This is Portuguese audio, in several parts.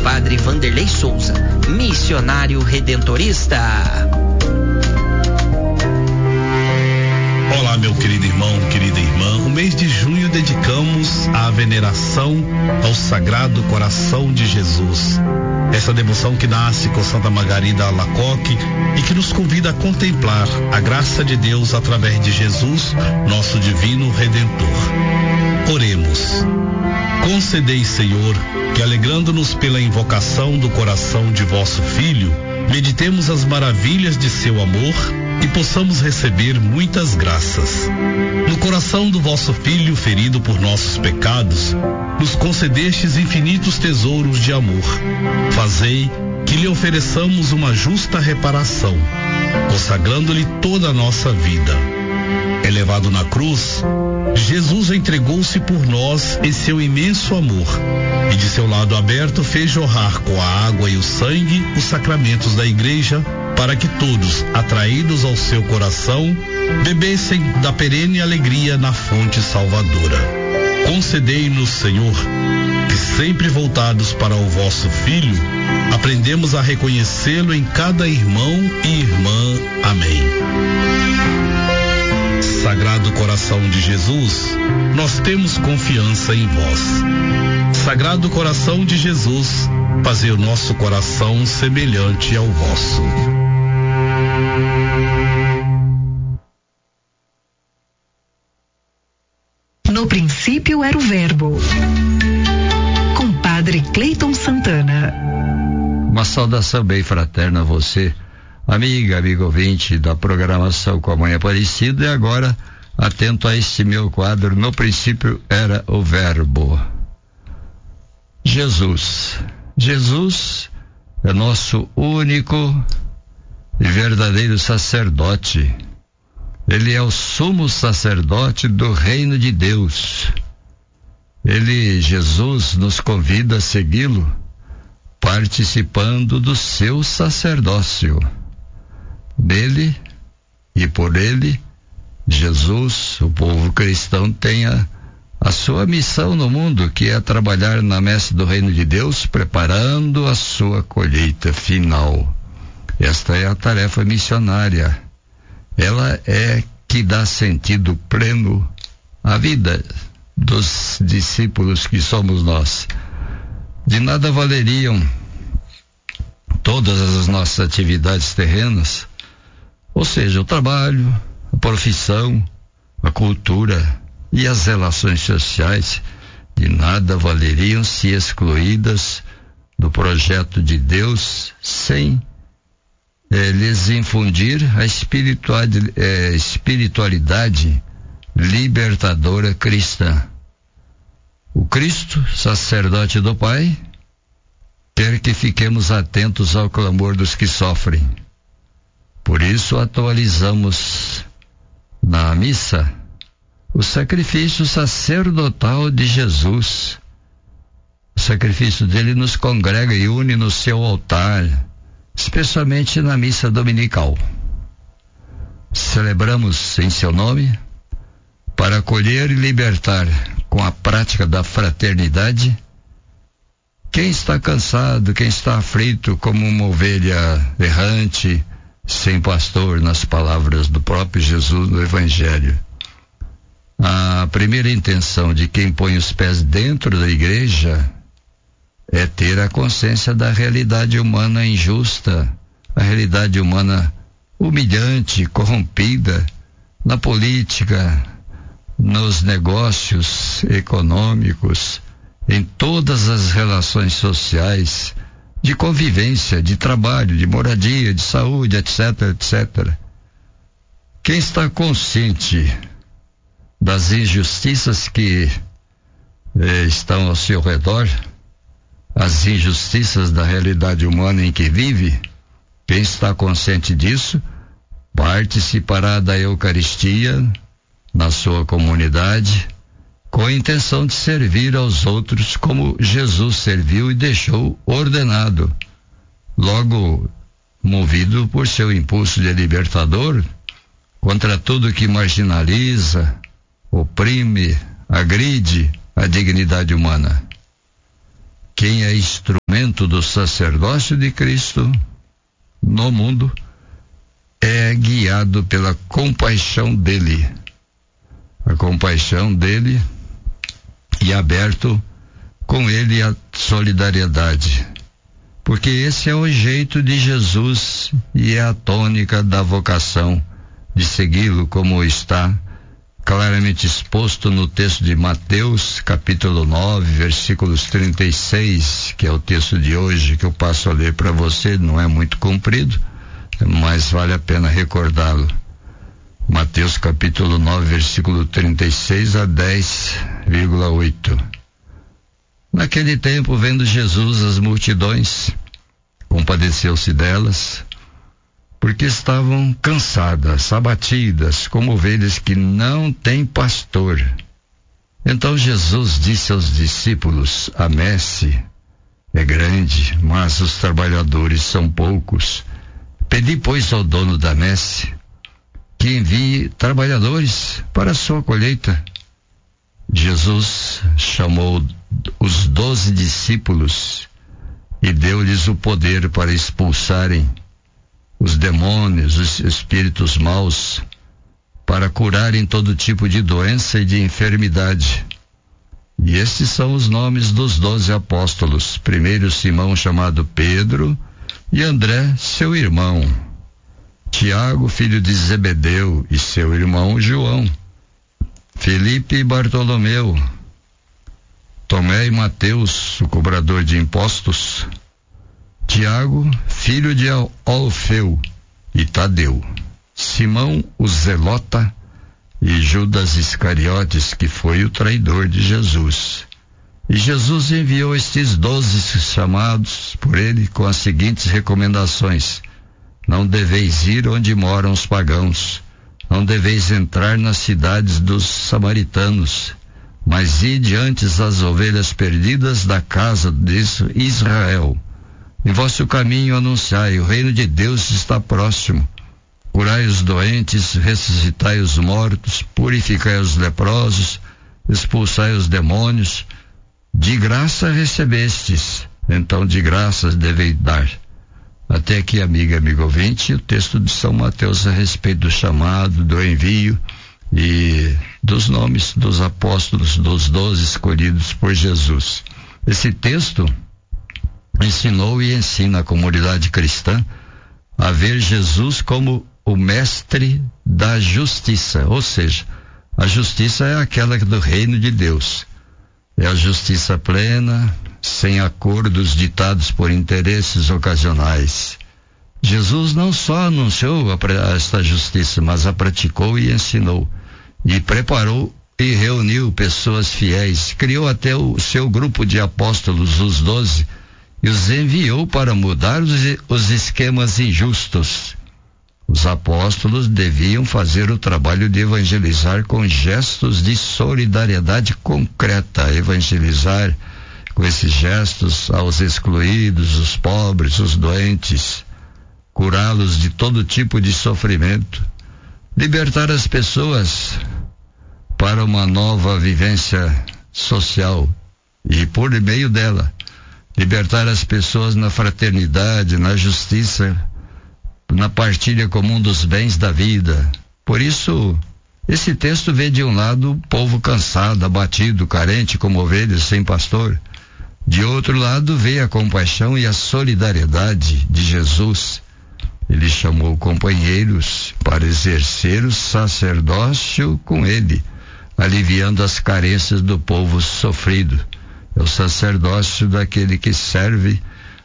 Padre Vanderlei Souza, missionário redentorista. Olá, meu querido irmão, querida irmã. O mês de junho dedicamos à veneração ao Sagrado Coração de Jesus. Essa devoção que nasce com Santa Margarida Alacoque e que nos convida a contemplar a graça de Deus através de Jesus, nosso divino Redentor. Oremos. Concedei, Senhor, que alegrando-nos pela invocação do coração de vosso Filho, meditemos as maravilhas de seu amor e possamos receber muitas graças. No coração do vosso Filho, ferido por nossos pecados, nos concedestes infinitos tesouros de amor. Fazei que lhe ofereçamos uma justa reparação, consagrando-lhe toda a nossa vida. Elevado na cruz, Jesus entregou-se por nós em seu imenso amor e de seu lado aberto fez jorrar com a água e o sangue os sacramentos da Igreja, para que todos, atraídos ao seu coração, bebessem da perene alegria na fonte salvadora. Concedei-nos, Senhor, que sempre voltados para o vosso Filho, aprendemos a reconhecê-lo em cada irmão e irmã. Amém. Sagrado Coração de Jesus, nós temos confiança em vós. Sagrado Coração de Jesus, fazei o nosso coração semelhante ao vosso. No princípio era o Verbo. Com Padre Cleiton Santana. Uma saudação bem fraterna a você, amiga, amigo ouvinte da programação com a Mãe Aparecida, e agora atento a este meu quadro. No princípio era o Verbo. Jesus é nosso único e verdadeiro sacerdote. Ele é o sumo sacerdote do reino de Deus. Jesus, nos convida a segui-lo, participando do seu sacerdócio. Nele e por ele, Jesus, o povo cristão, tem a sua missão no mundo, que é trabalhar na messe do reino de Deus, preparando a sua colheita final. Esta é a tarefa missionária. Ela é que dá sentido pleno à vida dos discípulos que somos nós. De nada valeriam todas as nossas atividades terrenas, ou seja, o trabalho, a profissão, a cultura e as relações sociais, de nada valeriam se excluídas do projeto de Deus, sem lhes infundir a espiritualidade libertadora cristã. O Cristo, sacerdote do Pai, quer que fiquemos atentos ao clamor dos que sofrem. Por isso atualizamos na missa o sacrifício sacerdotal de Jesus. O sacrifício dele nos congrega e une no seu altar, especialmente na missa dominical. Celebramos em seu nome para acolher e libertar com a prática da fraternidade quem está cansado, quem está aflito como uma ovelha errante, sem pastor, nas palavras do próprio Jesus no Evangelho. A primeira intenção de quem põe os pés dentro da igreja é ter a consciência da realidade humana injusta, a realidade humana humilhante, corrompida, na política, nos negócios econômicos, em todas as relações sociais, de convivência, de trabalho, de moradia, de saúde, etc, etc. Quem está consciente das injustiças que estão ao seu redor, as injustiças da realidade humana em que vive, quem está consciente disso, participará da Eucaristia na sua comunidade, com a intenção de servir aos outros como Jesus serviu e deixou ordenado. Logo, movido por seu impulso de libertador, contra tudo que marginaliza, oprime, agride a dignidade humana. quem é instrumento do sacerdócio de Cristo no mundo é guiado pela compaixão dele. A compaixão dele e aberto com ele a solidariedade. Porque esse é o jeito de Jesus e é a tônica da vocação de segui-lo, como está claramente exposto no texto de Mateus, capítulo 9, versículos 36, que é o texto de hoje, que eu passo a ler para você. Não é muito comprido, mas vale a pena recordá-lo. Mateus capítulo 9, versículo 36 a 10,8. Naquele tempo, vendo Jesus as multidões, compadeceu-se delas, porque estavam cansadas, abatidas, como ovelhas que não têm pastor. Então Jesus disse aos discípulos: a messe é grande, mas os trabalhadores são poucos. Pedi, pois, ao dono da messe que envie trabalhadores para a sua colheita. Jesus chamou os 12 discípulos e deu-lhes o poder para expulsarem os demônios, os espíritos maus, para curarem todo tipo de doença e de enfermidade. E estes são os nomes dos 12 apóstolos. Primeiro, Simão, chamado Pedro, e André, seu irmão, Tiago, filho de Zebedeu, e seu irmão João, Felipe e Bartolomeu, Tomé e Mateus, o cobrador de impostos, Tiago, filho de Alfeu, e Tadeu, Simão, o Zelota, e Judas Iscariotes, que foi o traidor de Jesus. E Jesus enviou estes 12 chamados por ele com as seguintes recomendações: não deveis ir onde moram os pagãos, não deveis entrar nas cidades dos samaritanos, mas ide antes as ovelhas perdidas da casa de Israel. Em vosso caminho anunciai: o reino de Deus está próximo. Curai os doentes, ressuscitai os mortos, purificai os leprosos, expulsai os demônios. De graça recebestes, então de graças deveis dar. Até aqui, amigo ouvinte, o texto de São Mateus a respeito do chamado, do envio e dos nomes dos apóstolos, dos 12 escolhidos por Jesus. Esse texto ensinou e ensina a comunidade cristã a ver Jesus como o mestre da justiça, ou seja, a justiça é aquela do reino de Deus. É a justiça plena, sem acordos ditados por interesses ocasionais. Jesus não só anunciou esta justiça, mas a praticou e ensinou, e preparou e reuniu pessoas fiéis, criou até o seu grupo de apóstolos, os 12, e os enviou para mudar os esquemas injustos. Os apóstolos deviam fazer o trabalho de evangelizar com gestos de solidariedade concreta, evangelizar com esses gestos aos excluídos, os pobres, os doentes, curá-los de todo tipo de sofrimento, libertar as pessoas para uma nova vivência social e, por meio dela, libertar as pessoas na fraternidade, na justiça, na partilha comum dos bens da vida. Por isso, esse texto vê de um lado o povo cansado, abatido, carente, como ovelhas sem pastor. De outro lado, vê a compaixão e a solidariedade de Jesus. Ele chamou companheiros para exercer o sacerdócio com ele, aliviando as carências do povo sofrido. É o sacerdócio daquele que serve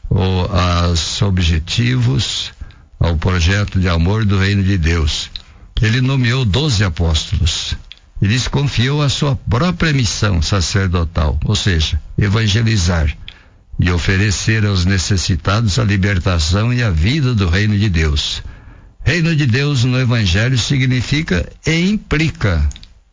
aos objetivos, ao projeto de amor do reino de Deus. Ele nomeou 12 apóstolos e lhes confiou a sua própria missão sacerdotal, ou seja, evangelizar e oferecer aos necessitados a libertação e a vida do reino de Deus. Reino de Deus no Evangelho significa e implica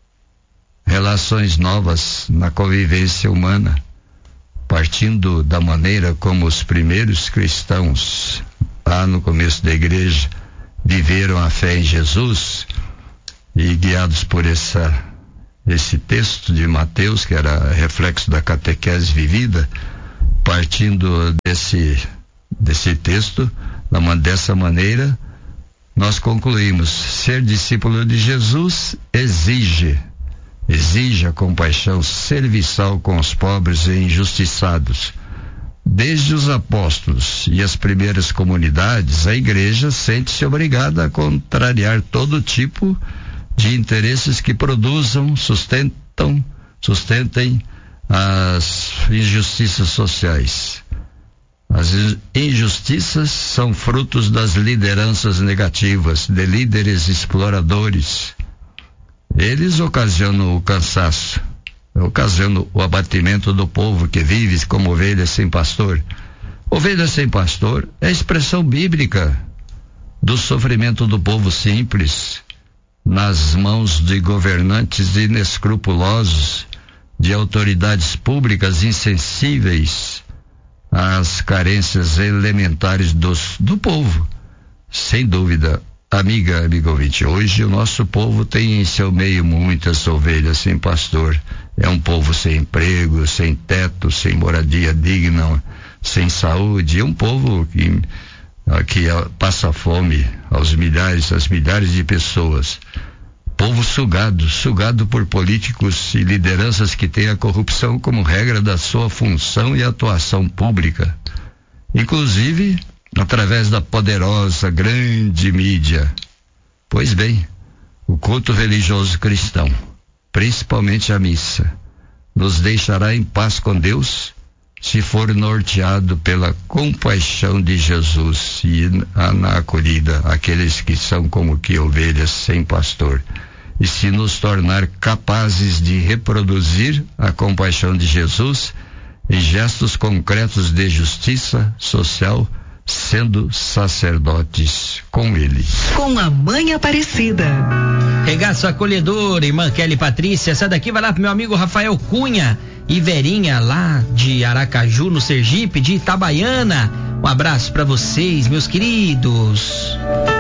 relações novas na convivência humana, partindo da maneira como os primeiros cristãos, lá no começo da igreja, viveram a fé em Jesus, e guiados por esse texto de Mateus, que era reflexo da catequese vivida, partindo desse texto, dessa maneira, nós concluímos: ser discípulo de Jesus exige a compaixão serviçal com os pobres e injustiçados. Desde os apóstolos e as primeiras comunidades, a igreja sente-se obrigada a contrariar todo tipo de interesses que sustentem as injustiças sociais. As injustiças são frutos das lideranças negativas, de líderes exploradores. Eles ocasionam o cansaço, ocasionam o abatimento do povo que vive como ovelhas sem pastor. Ovelha sem pastor é a expressão bíblica do sofrimento do povo simples, nas mãos de governantes inescrupulosos, de autoridades públicas insensíveis às carências elementares do povo. Sem dúvida, amigo ouvinte, hoje o nosso povo tem em seu meio muitas ovelhas sem pastor. É um povo sem emprego, sem teto, sem moradia digna, sem saúde. É um povo que passa fome às milhares de pessoas. Povo sugado por políticos e lideranças que têm a corrupção como regra da sua função e atuação pública, inclusive através da poderosa grande mídia. Pois bem, o culto religioso cristão, principalmente a missa, nos deixará em paz com Deus se for norteado pela compaixão de Jesus e na acolhida àqueles que são como que ovelhas sem pastor, e se nos tornar capazes de reproduzir a compaixão de Jesus em gestos concretos de justiça social, sendo sacerdotes com ele. Com a Mãe Aparecida. Regaço acolhedor, irmã Kelly Patrícia. Essa daqui vai lá pro meu amigo Rafael Cunha e Verinha, lá de Aracaju, no Sergipe, de Itabaiana. Um abraço pra vocês, meus queridos.